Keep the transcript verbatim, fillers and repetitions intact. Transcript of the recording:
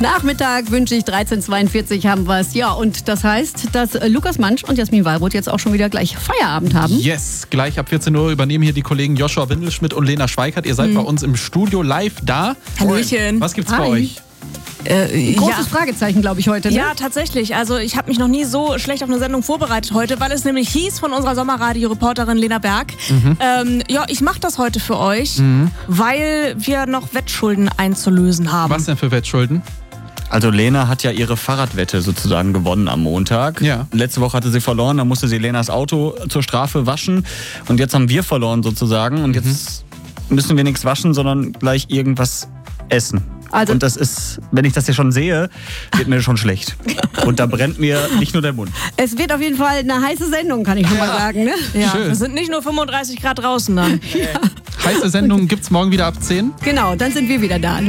Nachmittag wünsche ich dreizehn Uhr zweiundvierzig haben wir es. Ja, und das heißt, dass Lukas Mansch und Jasmin Wallroth jetzt auch schon wieder gleich Feierabend haben. Yes, gleich ab vierzehn Uhr übernehmen hier die Kollegen Joshua Windelschmidt und Lena Schweikert. Ihr seid mhm. bei uns im Studio live da. Hallöchen. Was gibt's Hi. bei euch? Äh, Großes ja. Fragezeichen, glaube ich, heute. Ne? Ja, tatsächlich. Also ich habe mich noch nie so schlecht auf eine Sendung vorbereitet heute, weil es nämlich hieß von unserer Sommerradio-Reporterin Lena Berg, mhm. ähm, ja, ich mache das heute für euch, mhm. weil wir noch Wettschulden einzulösen haben. Was denn für Wettschulden? Also Lena hat ja ihre Fahrradwette sozusagen gewonnen am Montag. Ja. Letzte Woche hatte sie verloren, dann musste sie Lenas Auto zur Strafe waschen. Und jetzt haben wir verloren sozusagen. Und jetzt mhm. müssen wir nichts waschen, sondern gleich irgendwas essen. Also und das ist, wenn ich das hier schon sehe, wird mir schon schlecht. Und da brennt mir nicht nur der Mund. Es wird auf jeden Fall eine heiße Sendung, kann ich schon mal sagen. Ne? Ja, schön. Es sind nicht nur fünfunddreißig Grad draußen dann. Ja. Heiße Sendung gibt's morgen wieder ab zehn. Genau, dann sind wir wieder da.